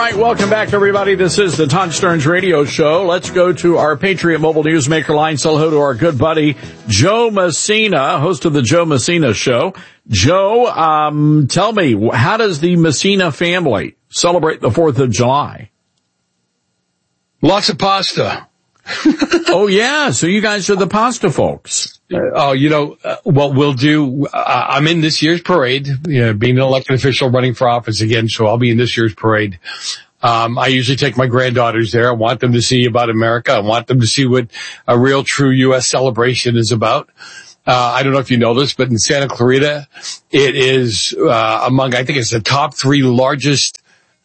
right, welcome back, everybody. This is the Todd Stearns Radio Show. Let's go to our Patriot Mobile Newsmaker line. Say hello to our good buddy, Joe Messina, host of the Joe Messina Show. Joe, tell me, how does the Messina family celebrate the 4th of July? Lots of pasta. Oh, yeah. So you guys are the pasta folks. What we'll do, I'm in this year's parade, being an elected official running for office again, so I'll be in this year's parade. I usually take my granddaughters there. I want them to see about America. I want them to see what a real, true U.S. celebration is about. I don't know if you know this, but in Santa Clarita, it is I think it's the top 3 largest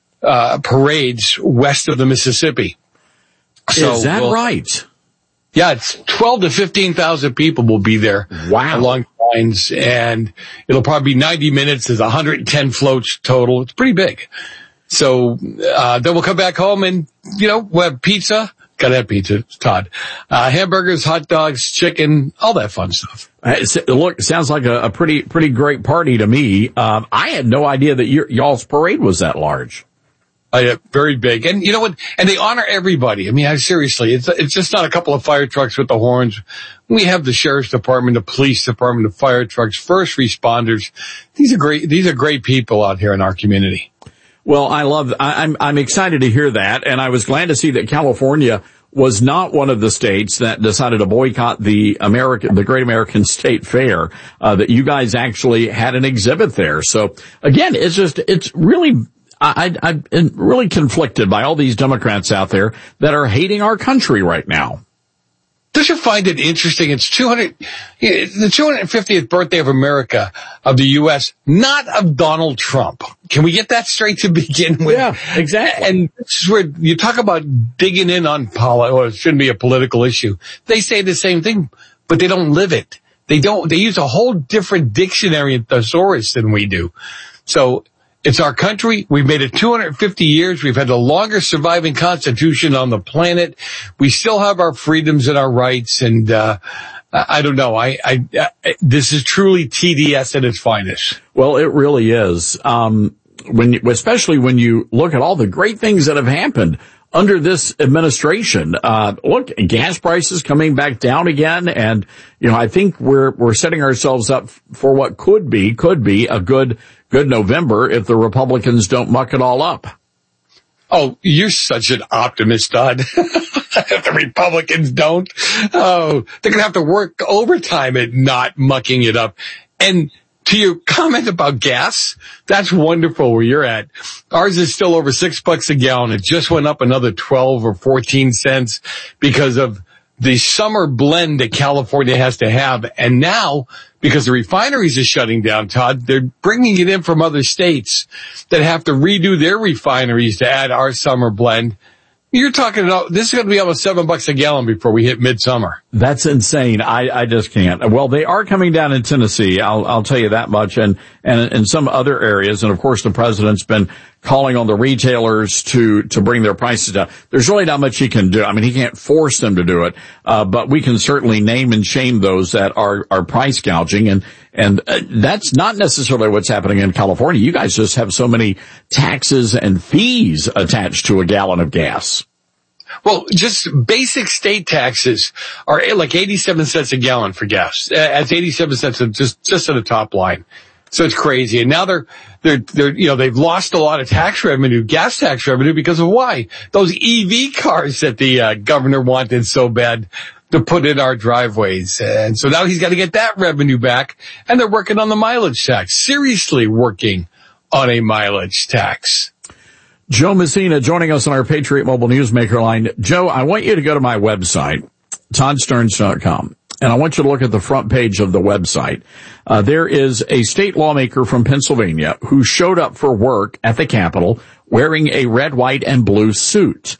parades west of the Mississippi. So is that right? Yeah, it's 12 to 15,000 people will be there. Wow. Along lines, and it'll probably be 90 minutes. There's 110 floats total. It's pretty big. So, then we'll come back home and, we'll have pizza. Gotta have pizza, Todd. Hamburgers, hot dogs, chicken, all that fun stuff. Look, it sounds like a pretty great party to me. I had no idea that y'all's parade was that large. Very big. And you know what? And they honor everybody. I mean, seriously, it's just not a couple of fire trucks with the horns. We have the sheriff's department, the police department, the fire trucks, first responders. These are great people out here in our community. Well, I'm excited to hear that. And I was glad to see that California was not one of the states that decided to boycott the Great American State Fair, that you guys actually had an exhibit there. So again, it's really, I'm really conflicted by all these Democrats out there that are hating our country right now. Don't you find it interesting? It's the 250th birthday of America, of the U.S., not of Donald Trump. Can we get that straight to begin with? Yeah, exactly. And this is where you talk about digging in on it shouldn't be a political issue. They say the same thing, but they don't live it. They use a whole different dictionary and thesaurus than we do. So, it's our country. We've made it 250 years. We've had the longest surviving constitution on the planet. We still have our freedoms and our rights. And, I don't know. This is truly TDS at its finest. Well, it really is. Especially when you look at all the great things that have happened under this administration. Look, gas prices coming back down again. And, I think we're setting ourselves up for what could be a good November if the Republicans don't muck it all up. Oh, you're such an optimist, Todd. If the Republicans don't, they're going to have to work overtime at not mucking it up. And to your comment about gas, that's wonderful where you're at. Ours is still over $6 a gallon. It just went up another 12 or 14 cents because of the summer blend that California has to have. And now, because the refineries are shutting down, Todd, they're bringing it in from other states that have to redo their refineries to add our summer blend. You're talking about, this is going to be almost $7 a gallon before we hit midsummer. That's insane. I just can't. Well, they are coming down in Tennessee. I'll tell you that much. And in some other areas. And of course, the president's been calling on the retailers to bring their prices down. There's really not much he can do. I mean, he can't force them to do it. But we can certainly name and shame those that are price gouging. And that's not necessarily what's happening in California. You guys just have so many taxes and fees attached to a gallon of gas. Well, just basic state taxes are like 87 cents a gallon for gas. That's 87 cents just at the top line. So it's crazy. And now they've lost a lot of tax revenue, gas tax revenue, because of why? Those EV cars that the governor wanted so bad to put in our driveways. And so now he's got to get that revenue back. And they're working on the mileage tax. Seriously working on a mileage tax. Joe Messina joining us on our Patriot Mobile Newsmaker line. Joe, I want you to go to my website, ToddStearns.com, and I want you to look at the front page of the website. There is a state lawmaker from Pennsylvania who showed up for work at the Capitol wearing a red, white, and blue suit.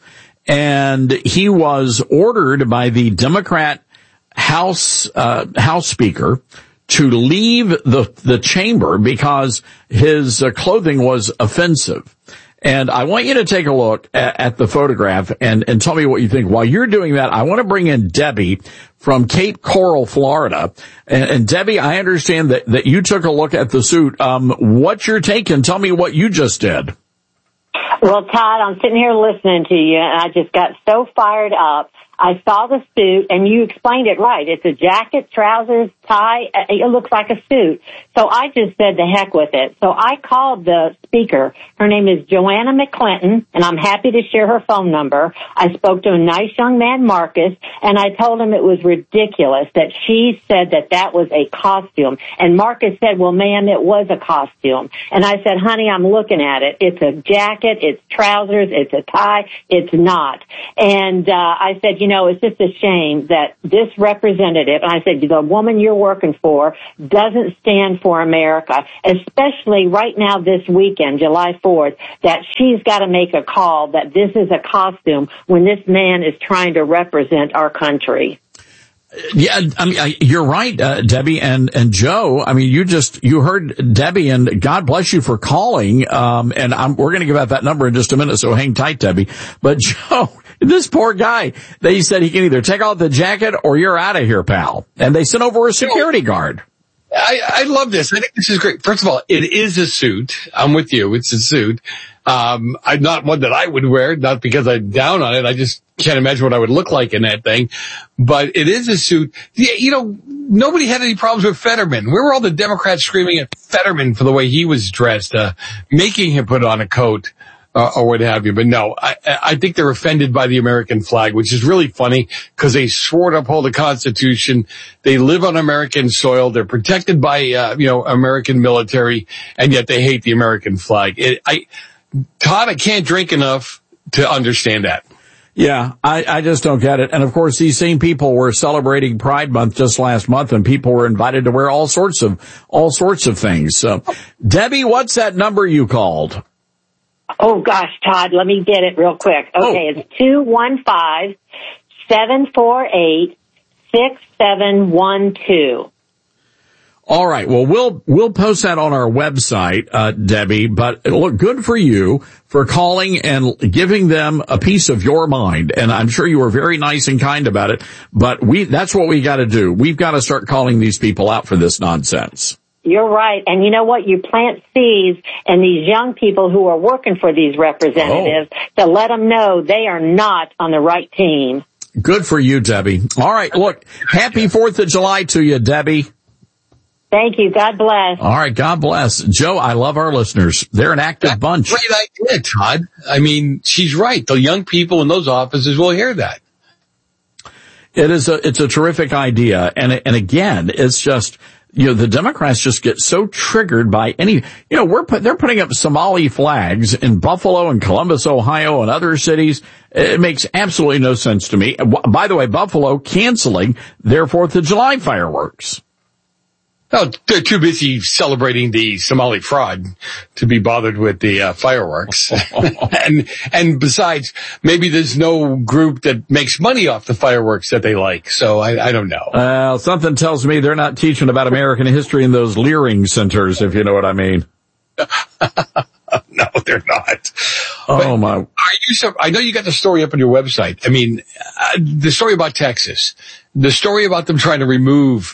And he was ordered by the Democrat House Speaker to leave the chamber because his clothing was offensive. And I want you to take a look at the photograph and tell me what you think. While you're doing that, I want to bring in Debbie from Cape Coral, Florida. And Debbie, I understand that you took a look at the suit. What's your take? And tell me what you just did. Well, Todd, I'm sitting here listening to you, and I just got so fired up. I saw the suit, and you explained it right. It's a jacket, trousers, tie. It looks like a suit. So I just said the heck with it. So I called the speaker. Her name is Joanna McClinton, and I'm happy to share her phone number. I spoke to a nice young man, Marcus, and I told him it was ridiculous that she said that that was a costume. And Marcus said, well, ma'am, it was a costume. And I said, honey, I'm looking at it. It's a jacket, it's trousers, it's a tie. It's not. And I said, you know, it's just a shame that this representative, and I said, the woman you're working for doesn't stand for America, especially right now this weekend, July 4th, that she's got to make a call that this is a costume when this man is trying to represent our country. Yeah, I mean, you're right, Debbie and Joe. I mean, you heard Debbie, and God bless you for calling. And we're going to give out that number in just a minute, so hang tight, Debbie. But Joe, this poor guy, they said he can either take off the jacket or you're out of here, pal. And they sent over a security guard. I love this. I think this is great. First of all, it is a suit. I'm with you. It's a suit. I'm not one that I would wear, not because I'm down on it. I just can't imagine what I would look like in that thing. But it is a suit. You know, nobody had any problems with Fetterman. Where were all the Democrats screaming at Fetterman for the way he was dressed, making him put on a coat? Or what have you. But no, I think they're offended by the American flag, which is really funny because they swore to uphold the Constitution. They live on American soil. They're protected by, American military, and yet they hate the American flag. Todd, I can't drink enough to understand that. Yeah, I just don't get it. And of course, these same people were celebrating Pride Month just last month, and people were invited to wear all sorts of things. So, Debbie, what's that number you called? Oh, gosh, Todd, let me get it real quick. Okay, It's 215-748-6712. All right. Well, we'll post that on our website, Debbie, but look, good for you for calling and giving them a piece of your mind. And I'm sure you were very nice and kind about it, but that's what we got to do. We've got to start calling these people out for this nonsense. You're right. And you know what? You plant seeds in these young people who are working for these representatives to let them know they are not on the right team. Good for you, Debbie. All right. Look, happy 4th of July to you, Debbie. Thank you. God bless. All right. God bless. Joe, I love our listeners. They're an active bunch. Great idea, Todd. I mean, she's right. The young people in those offices will hear that. It's a terrific idea. And again, it's just, the Democrats just get so triggered by they're putting up Somali flags in Buffalo and Columbus, Ohio, and other cities. It makes absolutely no sense to me. By the way, Buffalo canceling their 4th of July fireworks. Oh, they're too busy celebrating the Somali fraud to be bothered with the fireworks. And besides, maybe there's no group that makes money off the fireworks that they like. So I don't know. Something tells me they're not teaching about American history in those Leering centers, if you know what I mean. No, they're not. Oh, my. I know you got the story up on your website. I mean, the story about Texas, the story about them trying to remove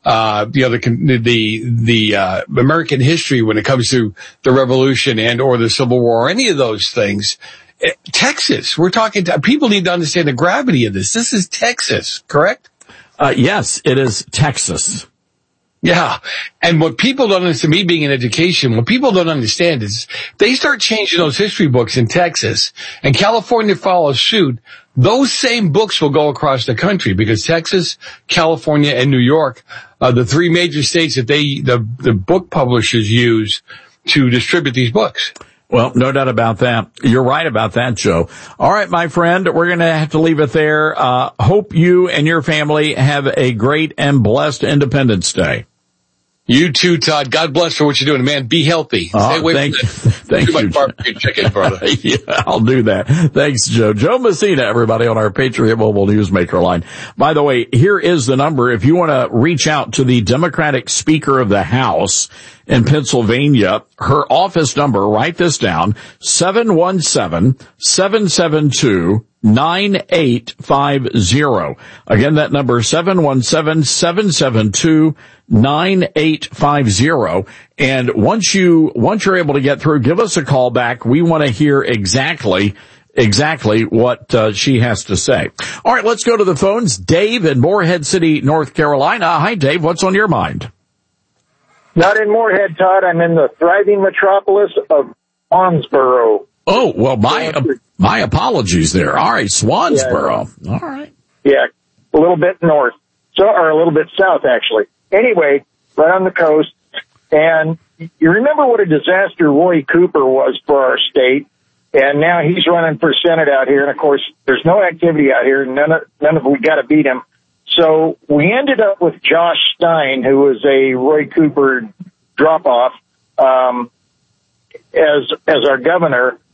the American history when it comes to the Revolution and or the Civil War, or any of those things. Texas, we're talking to people need to understand the gravity of this. This is Texas, correct? Yes, it is Texas. Yeah. And what people don't understand, me being in education, what people don't understand is they start changing those history books in Texas and California follows suit. Those same books will go across the country because Texas, California, and New York are the three major states that the book publishers use to distribute these books. Well, no doubt about that. You're right about that, Joe. All right, my friend, we're going to have to leave it there. Hope you and your family have a great and blessed Independence Day. You too, Todd. God bless for what you're doing. Man, be healthy. Stay away from thank you. Barbecue chicken, brother. Yeah, I'll do that. Thanks, Joe. Joe Messina, everybody on our Patriot Mobile Newsmaker line. By the way, here is the number if you want to reach out to the Democratic Speaker of the House in Pennsylvania. Her office number, write this down, 717-772-9850. Again, that number, 717-772-9850. And once you're able to get through, give us a call back. We want to hear exactly what she has to say. All right, let's go to the phones. Dave in Morehead City, North Carolina. Hi, Dave. What's on your mind? Not in Morehead, Todd. I'm in the thriving metropolis of Swansboro. Oh, well, my apologies there. All right, Swansboro. Yeah. All right. Yeah, a little bit north, or a little bit south, actually. Anyway, right on the coast. And you remember what a disaster Roy Cooper was for our state? And now he's running for Senate out here. And of course, there's no activity out here. None of we got to beat him. So we ended up with Josh Stein, who was a Roy Cooper drop-off, as our governor.